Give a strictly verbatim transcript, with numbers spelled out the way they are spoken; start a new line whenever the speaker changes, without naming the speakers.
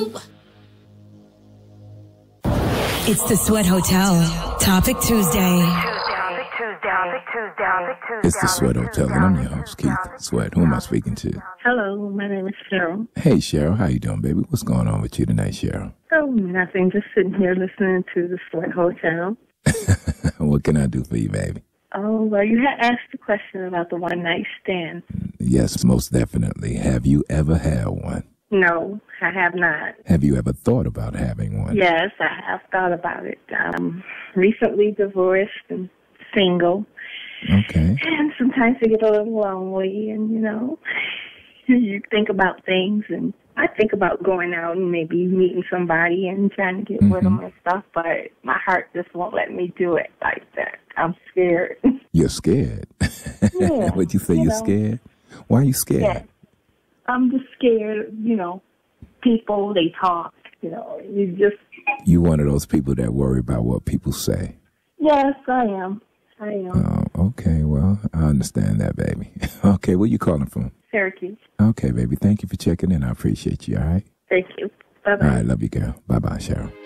It's the Sweat Hotel. Topic Tuesday.
It's the Sweat Hotel, and I'm your host, Keith Sweat. Who am I speaking to?
Hello, my name is Cheryl.
Hey, Cheryl. How you doing, baby? What's going on with you tonight, Cheryl?
Oh, nothing. Just sitting here listening to the Sweat Hotel.
What can I do for you, baby?
Oh, well, you had asked the question about the one-night stand.
Yes, most definitely. Have you ever had one?
No, I have not.
Have you ever thought about having one?
Yes, I have thought about it. Um, recently divorced and single.
Okay.
And sometimes you get a little lonely and, you know, you think about things. And I think about going out and maybe meeting somebody and trying to get
Mm-hmm.
with them and stuff, but my heart just won't let me do it like that. I'm scared.
You're scared?
Yeah.
Would you say
you
you're
know.
scared? Why are you scared?
Yeah. I'm just scared, you know, people, they talk, you know, you just...
You one of those people that worry about what people say?
Yes, I am. I am.
Oh, okay. Well, I understand that, baby. Okay, where you calling from?
Syracuse.
Okay, baby. Thank you for checking in. I appreciate you, all right?
Thank you. Bye-bye.
All right, love you, girl. Bye-bye, Cheryl.